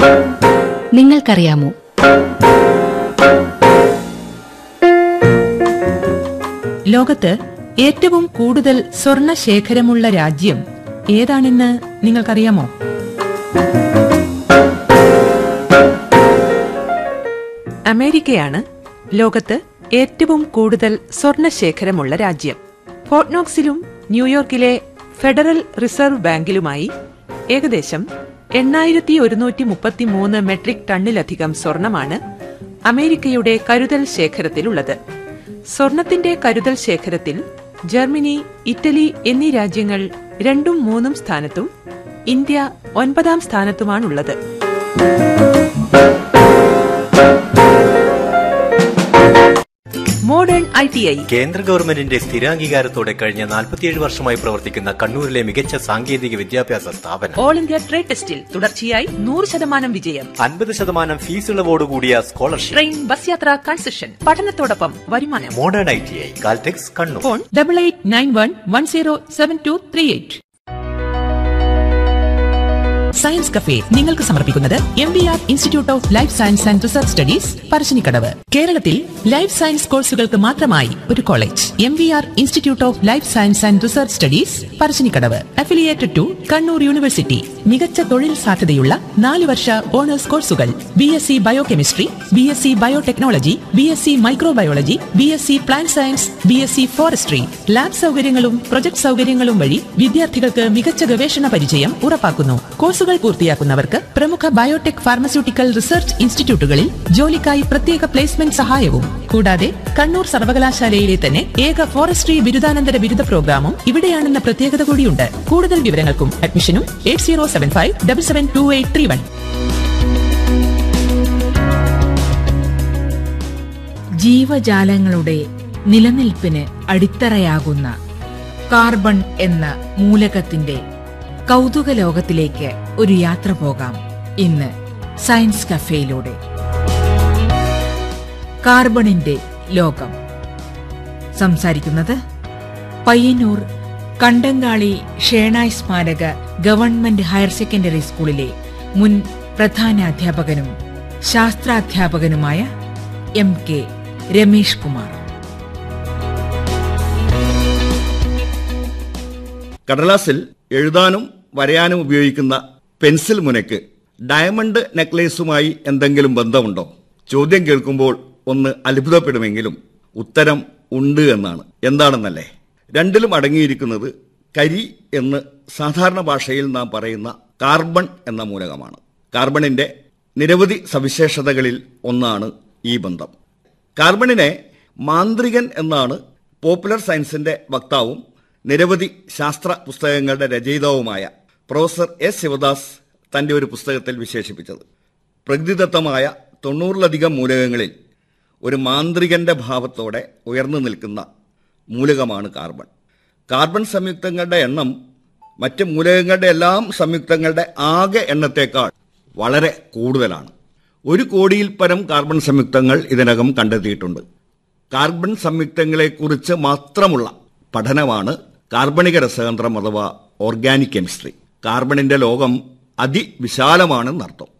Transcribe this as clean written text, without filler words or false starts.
നിങ്ങൾക്കറിയാമോ? ലോകത്ത് ഏറ്റവും കൂടുതൽ സ്വർണ ശേഖരമുള്ള രാജ്യം ഏതാണെന്ന് നിങ്ങൾക്കറിയാമോ? അമേരിക്കയാണ് ലോകത്ത് ഏറ്റവും കൂടുതൽ സ്വർണ ശേഖരമുള്ള രാജ്യം. ഫോർട്ട് നോക്സിലും ന്യൂയോർക്കിലെ ഫെഡറൽ റിസർവ് ബാങ്കിലുമായി ഏകദേശം 8133 മെട്രിക് ടണ്ണിലധികം സ്വർണമാണ് അമേരിക്കയുടെ കരുതൽ ശേഖരത്തിലുള്ളത്. സ്വർണത്തിന്റെ കരുതൽ ശേഖരത്തിൽ ജർമ്മനി, ഇറ്റലി എന്നീ രാജ്യങ്ങൾ 2ഉം 3ഉം സ്ഥാനത്തും ഇന്ത്യ 9ാം സ്ഥാനത്തുമാണുള്ളത്. മോഡേൺ ITI കേന്ദ്ര ഗവൺമെന്റിന്റെ സ്ഥിരാംഗീകാരത്തോടെ കഴിഞ്ഞ 47 വർഷമായി പ്രവർത്തിക്കുന്ന കണ്ണൂരിലെ മികച്ച സാങ്കേതിക വിദ്യാഭ്യാസ സ്ഥാപനം. ഓൾ ഇന്ത്യ ട്രേഡ് ടെസ്റ്റിൽ തുടർച്ചയായി 100% വിജയം, 50% ഫീസ് ഇളവോടുകൂടിയ സ്കോളർഷിപ്പ്, ട്രെയിൻ, ബസ് യാത്ര, കൺസെഷൻ, പഠനത്തോടൊപ്പം വരുമാനം. Modern ITI Caltex Kannur. Phone 8891107238. Science cafe നിങ്ങൾക്ക് സമർപ്പിക്കുന്നത് MBR institute of life science and research studies, Parassinikkadavu. കേരളത്തിൽ ലൈഫ് സയൻസ് കോഴ്സുകൾക്ക് മാത്രമായി ഒരു college. MBR institute of life science and research studies, Parassinikkadavu. Affiliated to Kannur university. മികച്ച തൊഴിൽ സാധ്യതയുള്ള 4 വർഷ ഓണേഴ്സ് കോഴ്സുകൾ. BSc biochemistry, BSc biotechnology, BSc microbiology, BSc plant science, BSc forestry. Lab സൗകര്യങ്ങളും project സൗകര്യങ്ങളും വഴി വിദ്യാർത്ഥികൾക്ക് മികച്ച ഗവേഷണ പരിചയം ഉറപ്പാക്കുന്നു. കോഴ്സുകൾ പൂർത്തിയാക്കുന്നവർക്ക് പ്രമുഖ ബയോടെക് ഫാർമസ്യൂട്ടിക്കൽ റിസർച്ച് ഇൻസ്റ്റിറ്റ്യൂട്ടുകളിൽ ജോലിക്കായി പ്രത്യേക പ്ലേസ്മെന്റ് സഹായവും. കൂടാതെ കണ്ണൂർ സർവകലാശാലയിലെ തന്നെ ഏക ഫോറസ്ട്രി ബിരുദാനന്തര ബിരുദ പ്രോഗ്രാമും ഇവിടെയാണെന്ന പ്രത്യേകത കൂടിയുണ്ട്. കൂടുതൽ വിവരങ്ങൾക്കും അഡ്മിഷനും 8075772831. ജീവജാലങ്ങളുടെ നിലനിൽപ്പിന് അടിത്തറയാകുന്ന കാർബൺ എന്ന മൂലകത്തിന്റെ കൗതുക ലോകത്തിലേക്ക് ഒരു യാത്ര പോകാം ഇന്ന് സയൻസ് കഫേയിലൂടെ. കാർബണിന്റെ ലോകം. സംസാരിക്കുന്നത് പയ്യന്നൂർ കണ്ടങ്കാളി ഷേണായ് സ്മാരക ഗവൺമെന്റ് ഹയർ സെക്കൻഡറി സ്കൂളിലെ മുൻ പ്രധാനാധ്യാപകനും ശാസ്ത്രാധ്യാപകനുമായ MK രമേഷ് കുമാർ. കടലാസിൽ എഴുതാനും വരയാനും ഉപയോഗിക്കുന്ന പെൻസിൽ മുനയ്ക്ക് ഡയമണ്ട് നെക്ലേസുമായി എന്തെങ്കിലും ബന്ധമുണ്ടോ? ചോദ്യം കേൾക്കുമ്പോൾ ഒന്ന് അത്ഭുതപ്പെടുമെങ്കിലും ഉത്തരം ഉണ്ട് എന്നാണ്. എന്താണെന്നല്ലേ? രണ്ടിലും അടങ്ങിയിരിക്കുന്നത് കരി എന്ന് സാധാരണ ഭാഷയിൽ നാം പറയുന്ന കാർബൺ എന്ന മൂലകമാണ്. കാർബണിന്റെ നിരവധി സവിശേഷതകളിൽ ഒന്നാണ് ഈ ബന്ധം. കാർബണിനെ മാന്ത്രികൻ എന്നാണ് പോപ്പുലർ സയൻസിന്റെ വക്താവും നിരവധി ശാസ്ത്ര പുസ്തകങ്ങളുടെ രചയിതാവുമായ പ്രൊഫസർ S. ശിവദാസ് തന്റെ ഒരു പുസ്തകത്തിൽ വിശേഷിപ്പിച്ചത്. പ്രകൃതിദത്തമായ 90ലധികം മൂലകങ്ങളിൽ ഒരു മാന്ത്രികന്റെ ഭാവത്തോടെ ഉയർന്നു നിൽക്കുന്ന മൂലകമാണ് കാർബൺ. കാർബൺ സംയുക്തങ്ങളുടെ എണ്ണം മറ്റ് മൂലകങ്ങളുടെ എല്ലാം സംയുക്തങ്ങളുടെ ആകെ എണ്ണത്തേക്കാൾ വളരെ കൂടുതലാണ്. 1 കോടിയിൽ പരം കാർബൺ സംയുക്തങ്ങൾ ഇതിനകം കണ്ടെത്തിയിട്ടുണ്ട്. കാർബൺ സംയുക്തങ്ങളെക്കുറിച്ച് മാത്രമുള്ള പഠനമാണ് കാർബണിക രസതന്ത്രം അഥവാ ഓർഗാനിക് കെമിസ്ട്രി. കാർബണിന്റെ ലോകം അതിവിശാലമാണെന്നർത്ഥം.